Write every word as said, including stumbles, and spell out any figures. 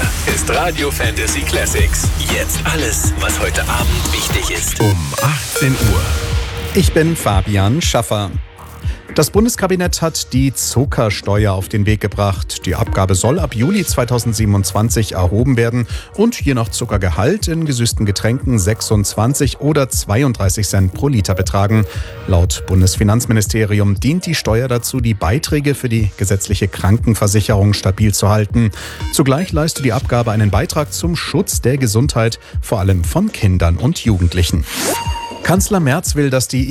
ist Radio Fantasy Classics. Jetzt alles, was heute Abend wichtig ist. Um achtzehn Uhr. Ich bin Fabian Schaffer. Das Bundeskabinett hat die Zuckersteuer auf den Weg gebracht. Die Abgabe soll ab Juli zweitausendsiebenundzwanzig erhoben werden und je nach Zuckergehalt in gesüßten Getränken sechsundzwanzig oder zweiunddreißig Cent pro Liter betragen. Laut Bundesfinanzministerium dient die Steuer dazu, die Beiträge für die gesetzliche Krankenversicherung stabil zu halten. Zugleich leistet die Abgabe einen Beitrag zum Schutz der Gesundheit, vor allem von Kindern und Jugendlichen. Kanzler Merz will, dass die